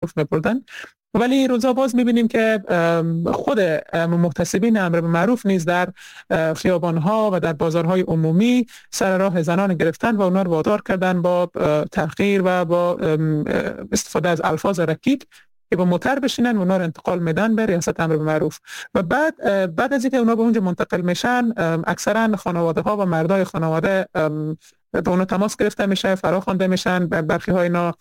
معروف می‌بردن. ولی روزا باز می‌بینیم که خود محتسبین امر بالمعروف نیز در خیابان‌ها و در بازارهای عمومی سر راه زنان گرفتن و اونها رو وادار کردن با تحقیر و با استفاده از الفاظ رکیک که با موتر بشینن و اونا رو انتقال میدن به ریاست امر بالمعروف. و بعد از اینکه اونا به اونجا منتقل میشن، اکثرا خانواده ها و مردای خانواده به اونا تماس گرفته میشه، فرا خوانده میشن. برخی ها اینا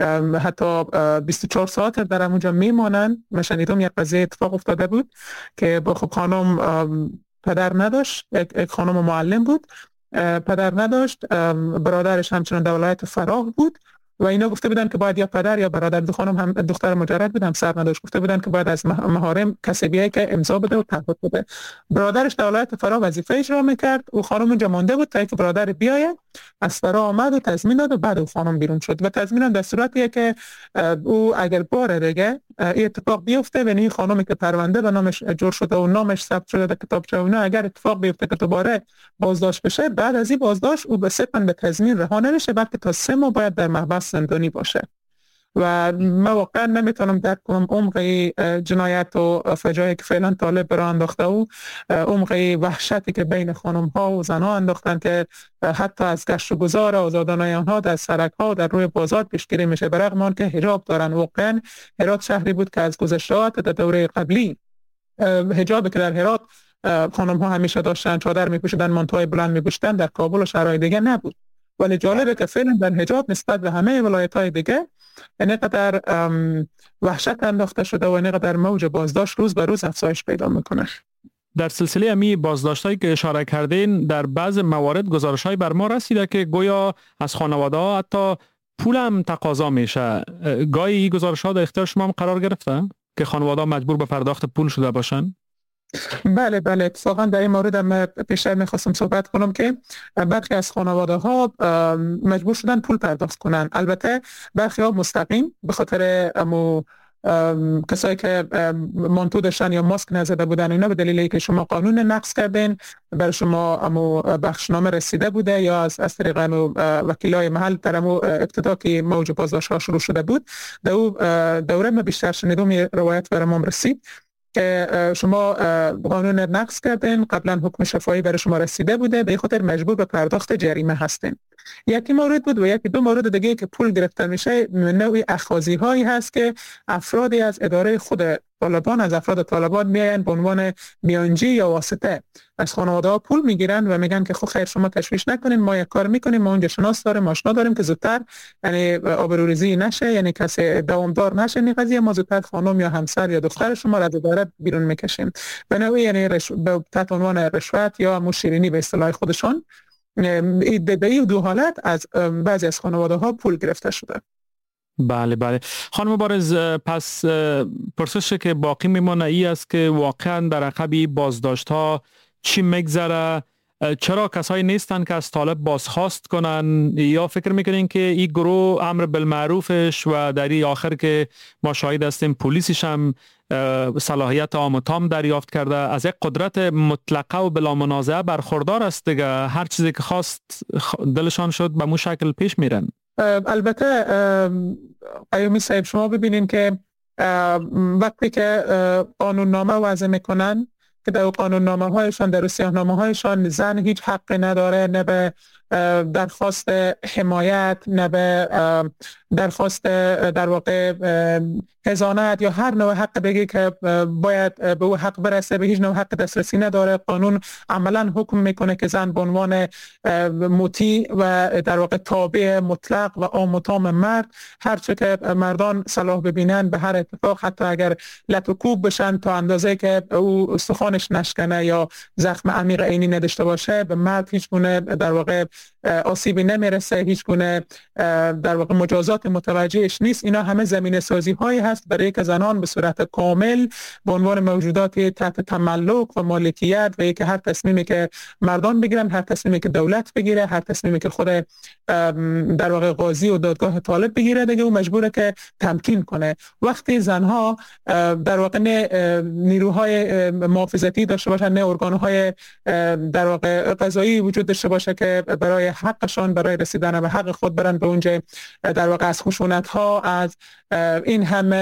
حتی 24 ساعت در اونجا میمانن. من شنیدم یک قضیه اتفاق افتاده بود که با خب خانم پدر نداشت، یک خانم معلم بود، پدر نداشت، برادرش همچنان در ولایت فراغ بود و اینا گفته بودن که باید یا پدر یا برادر، دو خانم هم دختر مجرد بود، هم سر نداشت، گفته بودن که باید از محارم کسی بیایی که امضا بده و تعهد بده. برادرش در ولایت فراغ وظیفه اجرا میکرد و خانم اونجا مانده بود تا اینکه برادر بیاید. از فرا آمد و تضمین داد و بعد او خانم بیرون شد و تضمین هم در صورتیه که او اگر بار دیگه این اتفاق بیفته و این خانمی که پرونده به نامش جور شده و نامش ثبت شده در کتابچه اونا، اگر اتفاق بیفته که دوباره بازداشت بشه، بعد از این بازداشت او به صرفاً به تضمین رها نمیشه، بلکه تا 3 ماه باید در محبس زندانی باشه. و من واقعا نمیتونم درک کنم عمق جنایت و فجایعی که فعلا طالب برای انداخته و عمق وحشتی که بین خانم ها و زن ها انداختن که حتی از گشت و گذار آزادانه آنها در سرک ها و در روی بازار پیشگیری میشه، برغم آن که حجاب دارن. واقعا هرات شهری بود که از گذشته‌ات در دوره قبلی حجابی که در هرات خانم ها همیشه داشتن، چادر میپوشیدن، مانتوهای بلند میپوشیدن، در کابل و شهرهای دیگه نبود. ولی جالبه که فعلا در حجاب نسبت به همه ولایت‌های دیگه اینقدر وحشت انداخته شده و اینقدر موج بازداشت روز به روز افزایش پیدا میکنه. در سلسله امی بازداشت‌هایی که اشاره کردین، در بعض موارد گزارش‌های بر ما رسیده که گویا از خانواده‌ها حتی پول هم تقاضا میشه. گاهی این گزارش‌ها در اختیار شما هم قرار گرفته که خانواده‌ها مجبور به پرداخت پول شده باشن؟ بله اتفاقا در این مورد من پیشتر میخواستم صحبت کنم که برخی از خانواده ها مجبور شدن پول پرداخت کنن. البته برخی ها مستقیم به خاطر کسایی که مانتو داشتن یا ماسک نزده بودن، اینا به دلیل اینکه شما قانون نقض کردین، برای شما بخشنامه رسیده بوده یا از طریق وکیلای محل در ابتدا که موج بازداشت ها شروع شده بود، دوره ما بیشتر شنیدم روایت برام رسید که شما قانون نقض کردین، قبلا حکم شفاهی برای شما رسیده بوده، به خاطر مجبور به پرداخت جریمه هستین. یکی مورد بود و یکی دو مورد دیگه که پول گرفته میشه، نوعی اخاذی هایی هست که افرادی از اداره خود طالبان، از افراد طالبان میاین به عنوان میانجی یا واسطه از خانواده ها پول میگیرن و میگن که خب خیر شما تشویش نکنین، ما یک کار میکنیم، ما اونجا شناس داریم، آشنا داریم که زودتر یعنی آبروریزی نشه، یعنی کسی دوامدار نشه این قضیه، ما زودتر خانم یا همسر یا دختر شما را از اداره بیرون میکشیم. به نوعی یعنی تحت عنوان رشوت یا مشیرینی به اصطلاح خودشون، این دو حالت از بعضی از خانواده ها پول گرفته شده. بله خانم مبارز، پس پرسش که باقی میمونه ای است که واقعا در عقب بازداشت ها چی میگذره؟ چرا کسایی نیستن که از طالب بازخواست کنن؟ یا فکر میکنین که این گروه امر بالمعروفش و در این آخر که ما شاهد هستیم پلیسش هم صلاحیت عام و تام دریافت کرده، از یک قدرت مطلقه و بلا منازعه برخوردار است دیگه، هر چیزی که خواست دلشان شد به مو شکل پیش میرن؟ البته قیومی صاحب، شما ببینین که وقتی که قانون نامه وضع میکنن که در قانون نامه هایشان، در سیاهنامه هایشان زن هیچ حقی نداره، نه به درخواست حمایت، نه به درخواست در واقع حضانت یا هر نوع حق بگی که باید به او حق برسه، به هیچ نوع حق دسترسی نداره. قانون عملا حکم میکنه که زن به عنوان مطیع و در واقع تابع مطلق و عام و تام مرد، هر چه که مردان صلاح ببینن به هر اتفاق، حتی اگر لط و کوب بشن تا اندازه که او استخوانش نشکنه یا زخم عمیق عینی نداشته باشه، به مرد هیچ گونه در واقع آسیبی نمیرسه، هیچ گونه در واقع مجازات متوجهش نیست. اینا همه زمینه سازی هایی هست برای که زنان به صورت کامل به عنوان موجوداتی تحت تملک و مالکیت و که هر تصمیمی که مردان بگیرن، هر تصمیمی که دولت بگیره، هر تصمیمی که خود در واقع قاضی و دادگاه طالب بگیره دیگه، او مجبوره که تمکین کنه. وقتی زنها در واقع نه نیروهای محافظتی داشته باشن، نه ارگانهای در واقع قضایی وجود داشته باشه که برای حقشان، برای رسیدن به حق خود برن به اونجا، در واقع از خشونت ها، از این همه